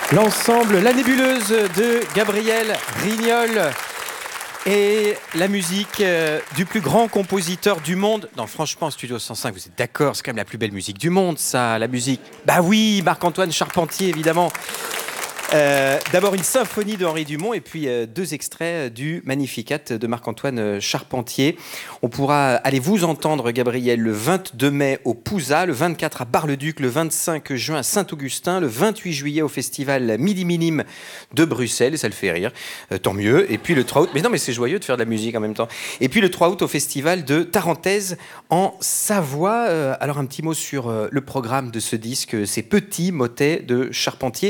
L'ensemble La Nébuleuse de Gabriel Rignol et la musique du plus grand compositeur du monde. Non, franchement, Studio 105, vous êtes d'accord, c'est quand même la plus belle musique du monde, ça, la musique. Bah oui, Marc-Antoine Charpentier, évidemment. D'abord une symphonie de Henri Dumont et puis deux extraits du Magnificat de Marc-Antoine Charpentier. On pourra aller vous entendre, Gabriel, le 22 mai au Pouza, le 24 à Bar-le-Duc, le 25 juin à Saint-Augustin, le 28 juillet au festival Midi Minime de Bruxelles, et ça le fait rire, tant mieux. Et puis le 3 août, mais non mais c'est joyeux de faire de la musique en même temps. Et puis le 3 août au festival de Tarentaise en Savoie. Alors un petit mot sur le programme de ce disque, ces petits motets de Charpentier.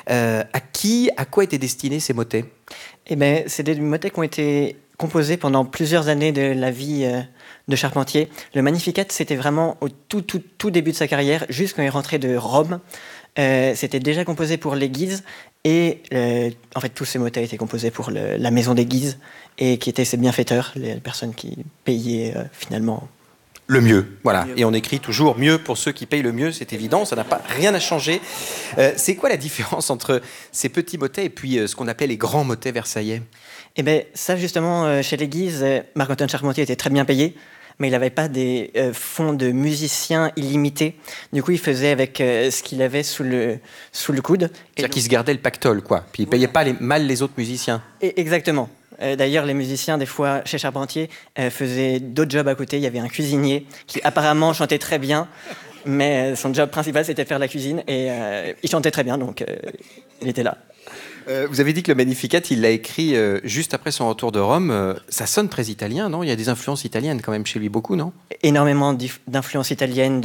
À quoi étaient destinés ces motets ? Eh bien, c'est des motets qui ont été composés pendant plusieurs années de la vie de Charpentier. Le Magnificat, c'était vraiment au tout début de sa carrière, juste quand il est rentré de Rome. C'était déjà composé pour les Guises et en fait tous ces motets étaient composés pour la maison des Guises et qui étaient ses bienfaiteurs, les personnes qui payaient finalement le mieux, voilà. Et on écrit toujours mieux pour ceux qui payent le mieux, c'est évident, ça n'a pas rien à changer. C'est quoi la différence entre ces petits motets et puis ce qu'on appelle les grands motets versaillais ? Eh bien, ça justement, chez les Guises, Marc-Antoine Charpentier était très bien payé, mais il n'avait pas des fonds de musiciens illimités. Du coup, il faisait avec ce qu'il avait sous le coude. C'est-à-dire qu'il se gardait le pactole, quoi. Puis il ne payait pas mal les autres musiciens. Exactement. D'ailleurs, les musiciens, des fois, chez Charpentier, faisaient d'autres jobs à côté. Il y avait un cuisinier qui apparemment chantait très bien, mais son job principal, c'était de faire la cuisine. Et il chantait très bien, donc il était là. Vous avez dit que le Magnificat, il l'a écrit juste après son retour de Rome. Ça sonne très italien, non ? Il y a des influences italiennes quand même chez lui, beaucoup, non ? Énormément d'influences italiennes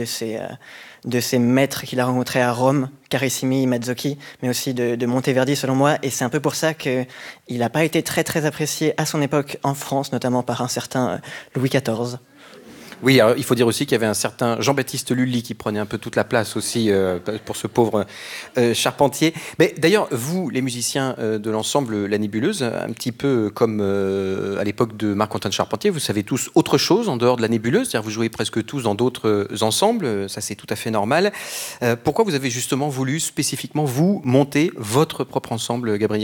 de ces maîtres qu'il a rencontrés à Rome, Carissimi, Mazzocchi, mais aussi de Monteverdi, selon moi. Et c'est un peu pour ça qu'il n'a pas été très, très apprécié à son époque en France, notamment par un certain Louis XIV. Oui, alors, il faut dire aussi qu'il y avait un certain Jean-Baptiste Lully qui prenait un peu toute la place aussi pour ce pauvre Charpentier. Mais d'ailleurs, vous, les musiciens de l'ensemble La Nébuleuse, un petit peu comme à l'époque de Marc-Antoine Charpentier, vous savez tous autre chose en dehors de La Nébuleuse, c'est-à-dire vous jouez presque tous dans d'autres ensembles, ça c'est tout à fait normal. Pourquoi vous avez justement voulu spécifiquement, vous, monter votre propre ensemble, Gabriel ?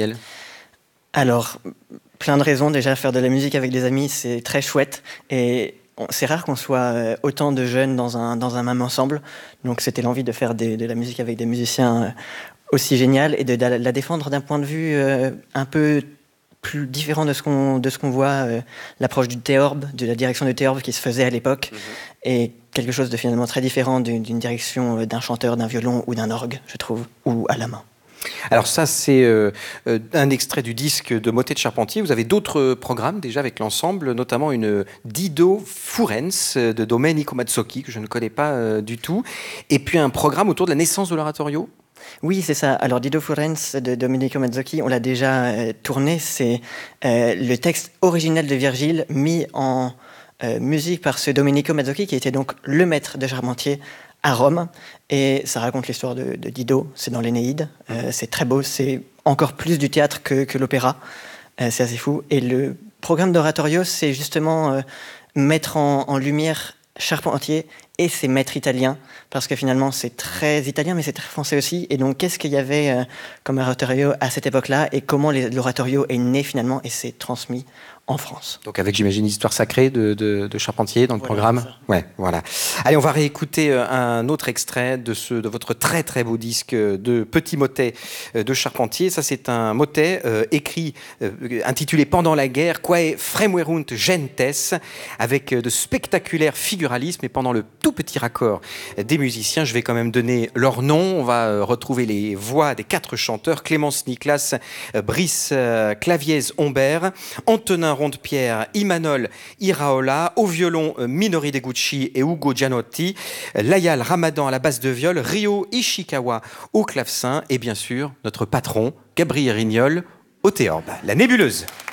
Alors, plein de raisons. Déjà, faire de la musique avec des amis, c'est très chouette. Et c'est rare qu'on soit autant de jeunes dans un même ensemble. Donc c'était l'envie de faire de la musique avec des musiciens aussi génial et de la défendre d'un point de vue un peu plus différent de ce qu'on voit, l'approche du théorbe, de la direction du théorbe qui se faisait à l'époque, et quelque chose de finalement très différent d'une direction d'un chanteur, d'un violon ou d'un orgue, je trouve, ou à la main. Alors ça, c'est un extrait du disque de motets de Charpentier. Vous avez d'autres programmes déjà avec l'ensemble, notamment une Dido Furens de Domenico Mazzocchi, que je ne connais pas du tout, et puis un programme autour de la naissance de l'oratorio. Oui, c'est ça. Alors Dido Furens de Domenico Mazzocchi, on l'a déjà tourné. C'est le texte original de Virgile mis en musique par ce Domenico Mazzocchi, qui était donc le maître de Charpentier à Rome, et ça raconte l'histoire de Dido, c'est dans l'Énéide, c'est très beau, c'est encore plus du théâtre que l'opéra, c'est assez fou, et le programme d'oratorio, c'est justement mettre en lumière Charpentier et ses maîtres italiens, parce que finalement c'est très italien mais c'est très français aussi, et donc qu'est-ce qu'il y avait comme oratorio à cette époque-là, et comment l'oratorio est né finalement et s'est transmis en France. Donc avec, j'imagine, l'histoire sacrée de Charpentier dans le programme. Ouais, voilà. Allez, on va réécouter un autre extrait de votre très très beau disque de petits motets de Charpentier. Ça, c'est un motet écrit, intitulé Pendant la guerre, Quae fremuerunt gentes, avec de spectaculaires figuralismes, et pendant le tout petit raccord des musiciens, je vais quand même donner leur nom. On va retrouver les voix des 4 chanteurs: Clémence Niklas, Brice Claviez Humbert, Antonin Ronde-Pierre, Imanol Iraola, au violon Minori Deguchi et Ugo Gianotti, Layal Ramadan à la basse de viol, Ryo Ishikawa au clavecin, et bien sûr notre patron Gabriel Rignol au théorbe. La Nébuleuse.